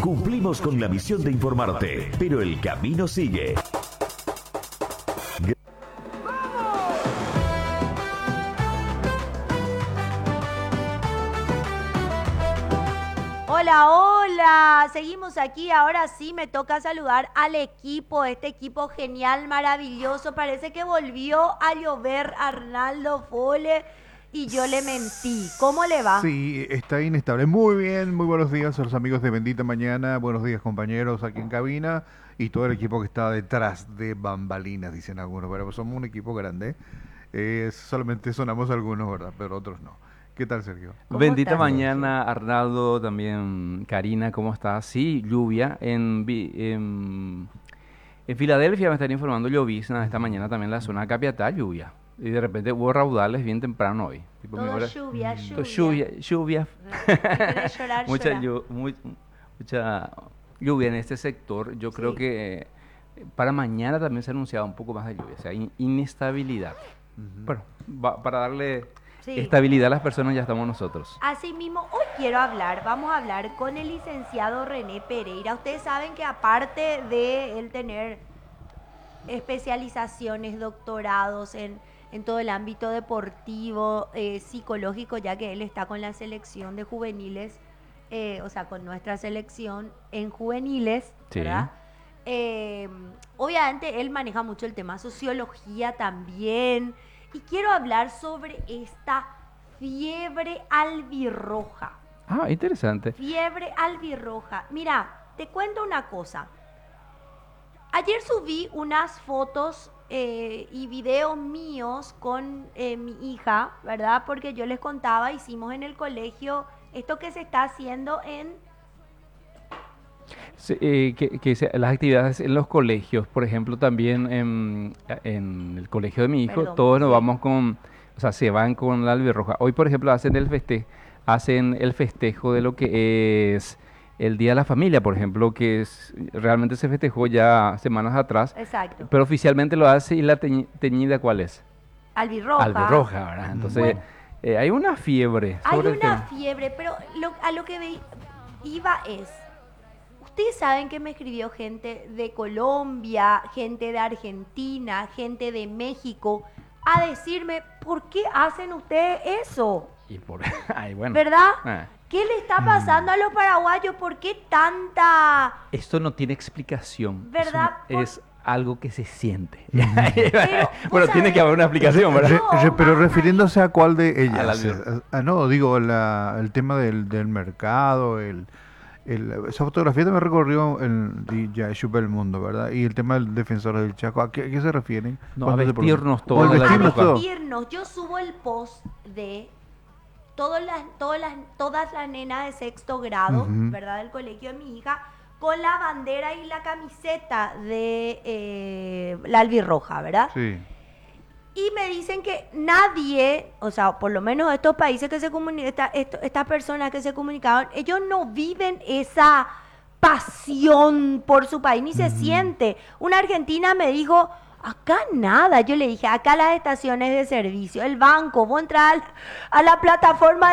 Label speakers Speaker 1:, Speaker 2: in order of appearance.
Speaker 1: Cumplimos con la misión de informarte, pero el camino sigue.
Speaker 2: Hola, hola, seguimos aquí, ahora sí me toca saludar al equipo, este equipo genial, maravilloso, parece que volvió a llover Arnaldo Fole y yo le mentí. ¿Cómo le va?
Speaker 3: Sí, está inestable. Muy bien, muy buenos días a los amigos de Bendita Mañana, buenos días compañeros aquí en cabina y todo el equipo que está detrás de bambalinas, dicen algunos, pero somos un equipo grande, solamente sonamos algunos, ¿verdad? Pero otros no. ¿Qué tal, Sergio?
Speaker 2: ¿Cómo
Speaker 4: Bendita
Speaker 2: estás,
Speaker 4: mañana, Arnaldo, también Karina, ¿cómo estás? Sí, lluvia. En Filadelfia me están informando llovizna esta mañana también en la zona de Capiatá, lluvia. Y de repente hubo raudales bien temprano hoy. Tipo,
Speaker 2: Todo
Speaker 4: hora-
Speaker 2: lluvia,
Speaker 4: todo
Speaker 2: lluvia.
Speaker 4: lluvia.
Speaker 2: Si querés llorar,
Speaker 4: Mucha,
Speaker 2: llora.
Speaker 4: mucha lluvia en este sector. Yo creo
Speaker 2: Sí.
Speaker 4: que para mañana también se anunciaba un poco más de lluvia, o sea, inestabilidad. Bueno, para darle
Speaker 2: Sí.
Speaker 4: estabilidad a las personas ya estamos nosotros.
Speaker 2: Asimismo, hoy vamos a hablar con el licenciado René Pereira. Ustedes saben que aparte de él tener especializaciones, doctorados en todo el ámbito deportivo, psicológico, ya que él está con la selección de juveniles, o sea, con nuestra selección en juveniles,
Speaker 4: Sí.
Speaker 2: ¿verdad? Obviamente él maneja mucho el tema sociología también, y quiero hablar sobre esta fiebre albirroja.
Speaker 4: Ah, interesante.
Speaker 2: Fiebre albirroja. Mira, te cuento una cosa. Ayer subí unas fotos y videos míos con mi hija, ¿verdad? Porque yo les contaba, hicimos en el colegio esto que se está haciendo en...
Speaker 4: Sí, las actividades en los colegios, por ejemplo, también en el colegio de mi hijo,
Speaker 2: Perdón,
Speaker 4: todos nos
Speaker 2: sí.
Speaker 4: vamos o sea, se van con la albirroja. Hoy, por ejemplo, hacen el festejo de lo que es el Día de la Familia, por ejemplo, realmente se festejó ya semanas atrás,
Speaker 2: Exacto.
Speaker 4: pero oficialmente lo hace y la teñida, ¿cuál es?
Speaker 2: Albirroja.
Speaker 4: Albirroja, ¿verdad? Entonces,
Speaker 2: Bueno.
Speaker 4: hay una fiebre
Speaker 2: Hay
Speaker 4: sobre el
Speaker 2: una
Speaker 4: tema.
Speaker 2: fiebre, pero a lo que iba es... Ustedes saben que me escribió gente de Colombia, gente de Argentina, gente de México, a decirme, ¿por qué hacen ustedes eso?
Speaker 4: Y por, ay, bueno.
Speaker 2: ¿Verdad?
Speaker 4: Ah.
Speaker 2: ¿Qué le está pasando a los paraguayos? ¿Por qué tanta...?
Speaker 4: Esto no tiene explicación.
Speaker 2: ¿Verdad?
Speaker 4: Es algo que se siente.
Speaker 2: Pero,
Speaker 4: Bueno,
Speaker 2: vos
Speaker 4: tiene que
Speaker 2: sabés-
Speaker 4: haber una explicación, ¿verdad?
Speaker 2: No,
Speaker 3: Pero
Speaker 2: más
Speaker 3: refiriéndose a cuál de
Speaker 4: A la
Speaker 3: ellas.
Speaker 4: albirroja.
Speaker 3: No, digo, el tema del mercado, esa fotografía también recorrió ya chupa el mundo, ¿verdad? Y el tema del defensor del Chaco, ¿a qué se refieren?
Speaker 4: No,
Speaker 3: cuando
Speaker 4: a
Speaker 3: se
Speaker 4: vestirnos
Speaker 3: produce?
Speaker 4: todos
Speaker 3: O al
Speaker 4: de la
Speaker 3: vestirnos
Speaker 4: ropa.
Speaker 3: todos.
Speaker 2: vestirnos. Yo subo el post de todas las nenas de sexto grado,
Speaker 3: Ujú.
Speaker 2: ¿verdad? Del colegio de mi hija, con la bandera y la camiseta de la albirroja, ¿verdad?
Speaker 3: Sí.
Speaker 2: Y me dicen que nadie, o sea, por lo menos estos países que se comunican, estas personas que se comunicaban, ellos no viven esa pasión por su país, ni se siente. Una argentina me dijo, acá nada. Yo le dije, acá las estaciones de servicio, el banco, vos entras a la plataforma